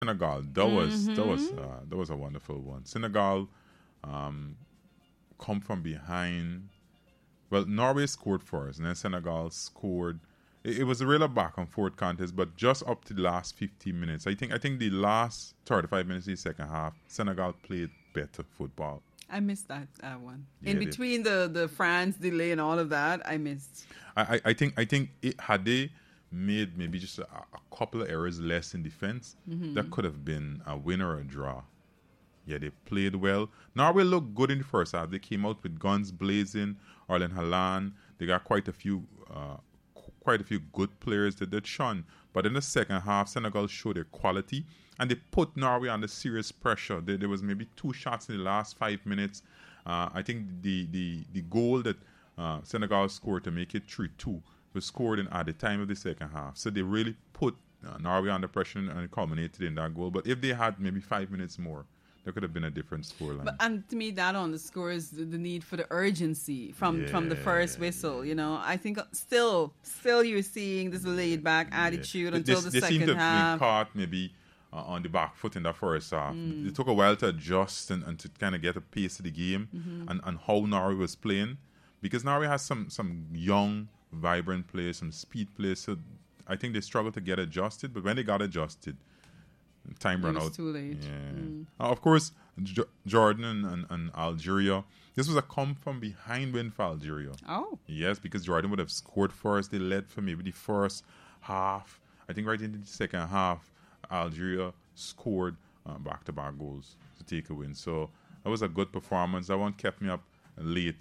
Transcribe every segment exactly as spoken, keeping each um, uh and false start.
Senegal. That was that was uh, that was a wonderful one. Senegal um, come from behind. Well, Norway scored first, and then Senegal scored. It, it was a real back and forth contest, but just up to the last fifteen minutes. I think I think the last thirty-five minutes of the second half, Senegal played better football. I missed that uh, one. Yeah, In they- between the, the France delay and all of that, I missed. I, I, I think I think it, had they made maybe just a, a couple of errors less in defense, that could have been a win or a draw. Yeah, they played well. Norway looked good in the first half. They came out with guns blazing. Arlen Haaland, they got quite a few, uh, qu- quite a few good players that that shone. But in the second half, Senegal showed their quality, and they put Norway under serious pressure. There, there was maybe two shots in the last five minutes. Uh, I think the the the goal that uh, Senegal scored to make it three two was scored in at the time of the second half. So they really put uh, Norway under pressure, and it culminated in that goal. But if they had maybe five minutes more, there could have been a different scoreline. But and to me, that underscores the, the need for the urgency from, from the first whistle. You know, I think still, still you're seeing this laid back attitude Yeah. until they, the they seem second to have half. been caught maybe uh, on the back foot in the first half. Mm. It took a while to adjust and, and to kind of get a pace of the game Mm-hmm. and, and how Norway was playing, because Norway has some some young, vibrant players, some speed players. So I think they struggled to get adjusted, but when they got adjusted, time It ran was out. too late. Yeah. Mm. Uh, of course, J- Jordan and, and, and Algeria. This was a come from behind win for Algeria. Oh, Yes, because Jordan would have scored first. They led for maybe the first half. I think right into the second half, Algeria scored uh, back-to-back goals to take a win. So that was a good performance. That one kept me up late.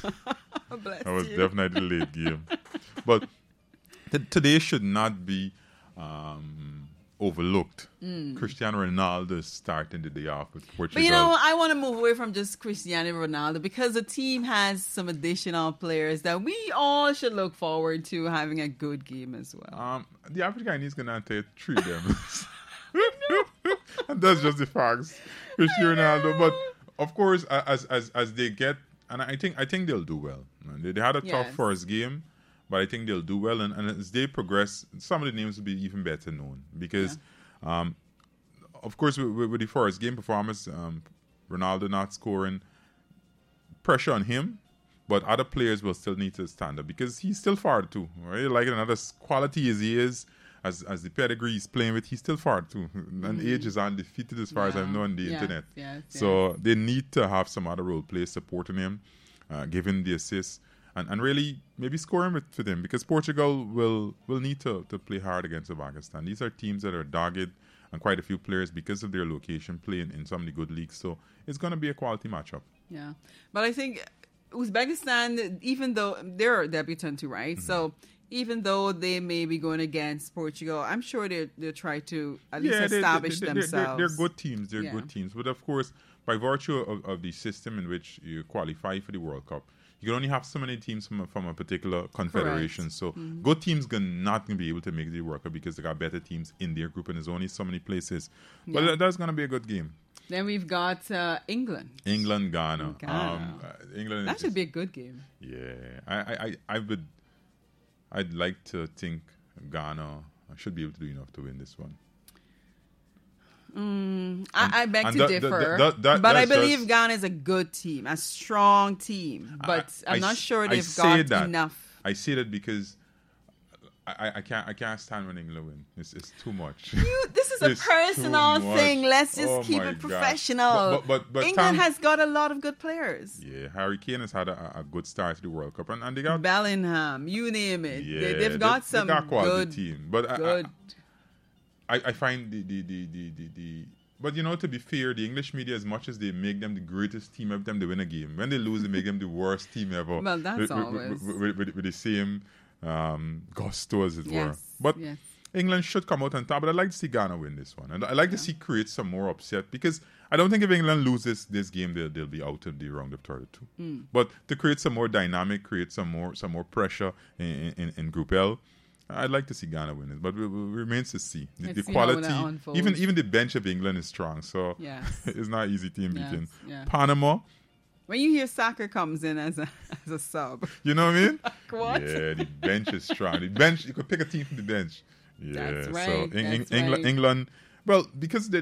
bless That was you. definitely a late game. But t- today should not be um, overlooked. Cristiano Ronaldo is starting the day off with Portugal. But you know, I want to move away from just Cristiano Ronaldo because the team has some additional players that we all should look forward to having a good game as well. Um, the average guy needs gonna take three of them. And that's just the facts. Cristiano Ronaldo, but of course, a- as as as they get, and I think I think they'll do well. They, they had a tough Yes. first game, but I think they'll do well. And, and as they progress, some of the names will be even better known because, um, of course, with, with with the first game performance, um, Ronaldo not scoring, pressure on him. But other players will still need to stand up because he's still far too. Right? Like another s- quality as he is, as as the pedigree he's playing with, he's still far too. And age is undefeated as far as I know on the Yes, internet. yes, So they need to have some other role players supporting him, uh, giving the assists, and, and really maybe scoring with, for them because Portugal will will need to, to play hard against Uzbekistan. These are teams that are dogged, and quite a few players because of their location playing in some of the good leagues. So it's going to be a quality matchup. Yeah, but I think Uzbekistan, even though they're a debutant too, right? Mm-hmm. So even though they may be going against Portugal, I'm sure they they'll try to at least they- they- establish they- they- themselves. They're, they're good teams. They're Yeah. good teams. But of course, by virtue of, of the system in which you qualify for the World Cup, you can only have so many teams from a, from a particular confederation. So Mm-hmm. good teams can not gonna be able to make the World Cup because they got better teams in their group, and there's only so many places. But Yeah. that, that's going to be a good game. Then we've got uh, England. England, Ghana. Ghana. Um, uh, England. That is, should be a good game. Yeah, I, I, I, I would. I'd like to think Ghana should be able to do enough to win this one. I, I beg and to that- differ, that- that- that- but I that's believe just- Ghana is a good team, a strong team. But I- I, am I not s- sure I they've say got that. enough. I say that because I, I can't I can't stand when England win. It's it's too much. You, this is a It's personal too much. thing. Let's just Oh keep my it God. professional. But- but- but England Tom- has got a lot of good players. Yeah, Harry Kane has had a, a good start to the World Cup, and, and they got Bellingham, you name it. yeah, they, they've got they, some they got quality good, team. But I- good. I, I, I find the the, the, the, the the but you know, to be fair, the English media, as much as they make them the greatest team every time they win a game, when they lose, they make them the worst team ever. Well, that's with, with- always- with, with, with, with the same um, gusto, as it were. Yes, But yes. England should come out on top, but I'd like to see Ghana win this one. And I'd like to see create some more upset because I don't think if England loses this game, they'll, they'll be out of the round of thirty-two. Hmm. But to create some more dynamic, create some more some more pressure in, in, in Group L, I'd like to see Ghana win it. But it, it remains to see. The, Let's the see how that quality, unfolds. even even the bench of England is strong, so Yes. it's not easy team Yes, beating. yeah. Panama, When you hear Saka comes in as a as a sub, you know what I mean? What? Yeah, the bench is strong. The bench, you could pick a team from the bench. Yeah, That's so right, Eng- that's Eng- England, right. England Well, because they